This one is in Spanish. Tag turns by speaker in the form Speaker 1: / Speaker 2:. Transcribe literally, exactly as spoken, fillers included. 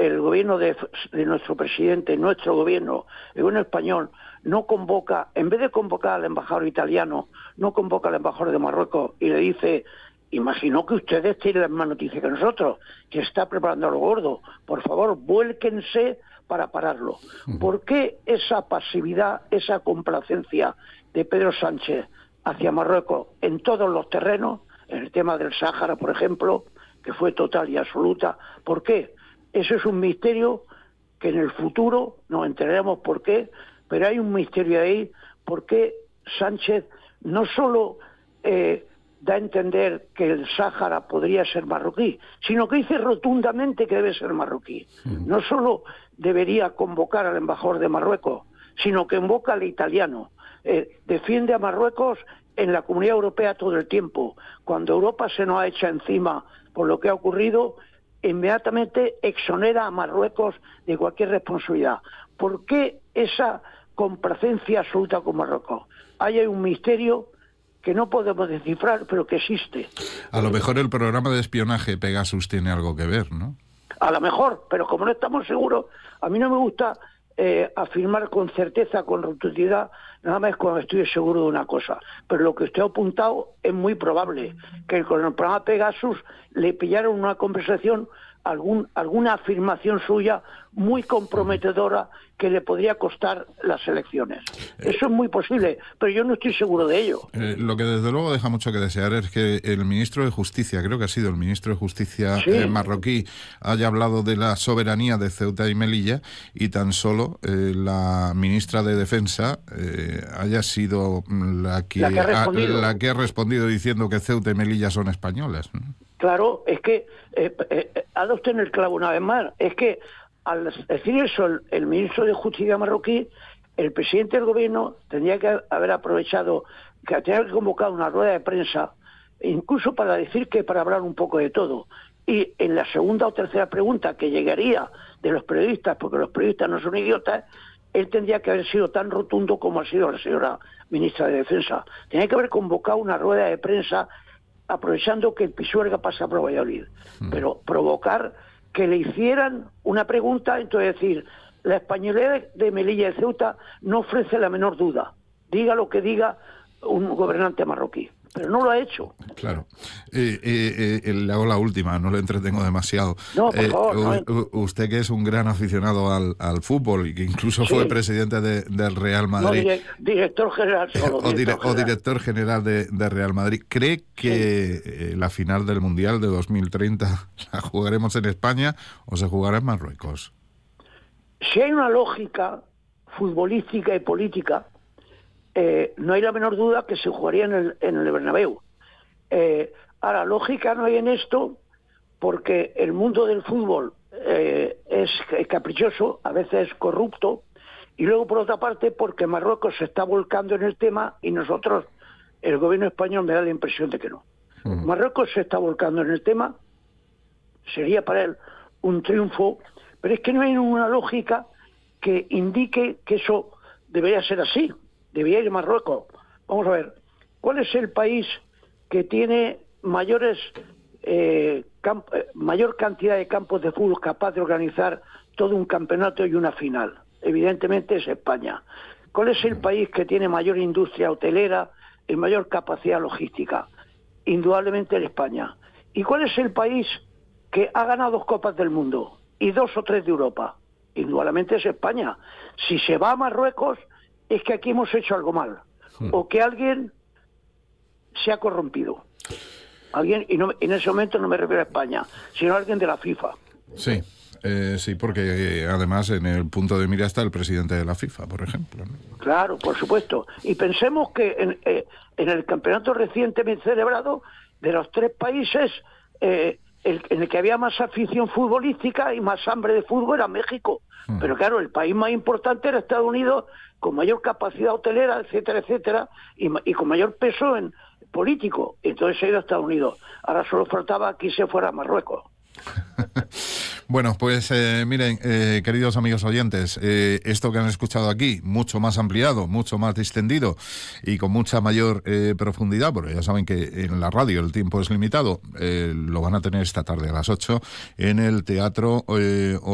Speaker 1: el gobierno de, de nuestro presidente, nuestro gobierno, el gobierno español, no convoca, en vez de convocar al embajador italiano, no convoca al embajador de Marruecos y le dice, imagino que ustedes tienen la misma noticia que nosotros, que está preparando lo gordo, por favor, vuélquense para pararlo. ¿Por qué esa pasividad, esa complacencia de Pedro Sánchez hacia Marruecos en todos los terrenos, en el tema del Sáhara, por ejemplo, que fue total y absoluta? ¿Por qué? Eso es un misterio que en el futuro nos enteraremos por qué, pero hay un misterio ahí, por qué Sánchez no solo eh, da a entender que el Sáhara podría ser marroquí, sino que dice rotundamente que debe ser marroquí. No solo debería convocar al embajador de Marruecos, sino que invoca al italiano. Eh, defiende a Marruecos en la Comunidad Europea todo el tiempo. Cuando Europa se nos ha echado encima por lo que ha ocurrido, inmediatamente exonera a Marruecos de cualquier responsabilidad. ¿Por qué esa complacencia absoluta con Marruecos? Ahí hay un misterio que no podemos descifrar, pero que existe.
Speaker 2: A lo mejor el programa de espionaje Pegasus tiene algo que ver, ¿no?
Speaker 1: A lo mejor, pero como no estamos seguros, a mí no me gusta eh, afirmar con certeza, con rotundidad, nada más cuando estoy seguro de una cosa. Pero lo que usted ha apuntado es muy probable, que con el programa Pegasus le pillaron una conversación, algún, alguna afirmación suya muy comprometedora que le podría costar las elecciones. Eso es muy posible, pero yo no estoy seguro de ello.
Speaker 2: Eh, lo que desde luego deja mucho que desear es que el ministro de Justicia, creo que ha sido el ministro de Justicia
Speaker 1: sí.
Speaker 2: eh, marroquí, haya hablado de la soberanía de Ceuta y Melilla, y tan solo eh, la ministra de Defensa eh, haya sido la que,
Speaker 1: la, que ha
Speaker 2: ha, la que ha respondido diciendo que Ceuta y Melilla son españolas, ¿no?
Speaker 1: Claro, es que, eh, eh, ha dado usted en el clavo una vez más, es que al decir eso el, el ministro de Justicia marroquí, el presidente del gobierno tendría que haber aprovechado, que tenía que convocar una rueda de prensa, incluso para decir que para hablar un poco de todo. Y en la segunda o tercera pregunta que llegaría de los periodistas, porque los periodistas no son idiotas, él tendría que haber sido tan rotundo como ha sido la señora ministra de Defensa. Tenía que haber convocado una rueda de prensa aprovechando que el Pisuerga pasa por Valladolid, mm. pero provocar que le hicieran una pregunta, entonces decir, la españolidad de Melilla y Ceuta no ofrece la menor duda, diga lo que diga un gobernante marroquí, pero no lo ha hecho.
Speaker 2: Claro. Eh, eh, eh, le hago la última, no le entretengo demasiado.
Speaker 1: No, por
Speaker 2: eh,
Speaker 1: favor.
Speaker 2: U,
Speaker 1: no.
Speaker 2: Usted, que es un gran aficionado al, al fútbol y que incluso sí. fue presidente de, del Real Madrid.
Speaker 1: No, dire, director general solo.
Speaker 2: o,
Speaker 1: director
Speaker 2: dire,
Speaker 1: general.
Speaker 2: o director general de, de Real Madrid. ¿Cree que sí. eh, la final del Mundial de dos mil treinta la jugaremos en España o se jugará en Marruecos?
Speaker 1: Si hay una lógica futbolística y política, eh, no hay la menor duda que se jugaría en el, en el Bernabéu. Eh, ahora, lógica no hay en esto, porque el mundo del fútbol eh, es caprichoso, a veces corrupto, y luego, por otra parte, porque Marruecos se está volcando en el tema y nosotros, el gobierno español, me da la impresión de que no. Uh-huh. Marruecos se está volcando en el tema, sería para él un triunfo, pero es que no hay ninguna lógica que indique que eso debería ser así, debería ir a Marruecos. Vamos a ver, ¿cuál es el país que tiene mayores eh, camp- mayor cantidad de campos de fútbol capaz de organizar todo un campeonato y una final? Evidentemente es España. ¿Cuál es el país que tiene mayor industria hotelera y mayor capacidad logística? Indudablemente es España. ¿Y cuál es el país que ha ganado dos Copas del Mundo y dos o tres de Europa? Indudablemente es España. Si se va a Marruecos es que aquí hemos hecho algo mal, sí. o que alguien se ha corrompido. Alguien, y no, en ese momento no me refiero a España, sino a alguien de la FIFA.
Speaker 2: Sí, eh, sí, porque eh, además en el punto de mira está el presidente de la FIFA, por ejemplo, ¿no?
Speaker 1: Claro, por supuesto. Y pensemos que en, eh, en el campeonato recientemente celebrado, de los tres países, eh, el, en el que había más afición futbolística y más hambre de fútbol era México. Uh-huh. Pero claro, el país más importante era Estados Unidos, con mayor capacidad hotelera, etcétera, etcétera, y, y con mayor peso en político. Entonces se ha ido a Estados Unidos. Ahora solo faltaba que se fuera a Marruecos.
Speaker 2: Bueno, pues eh, miren, eh, queridos amigos oyentes, eh, esto que han escuchado aquí, mucho más ampliado, mucho más distendido y con mucha mayor eh, profundidad, porque ya saben que en la radio el tiempo es limitado, eh, lo van a tener esta tarde a las ocho en el Teatro eh,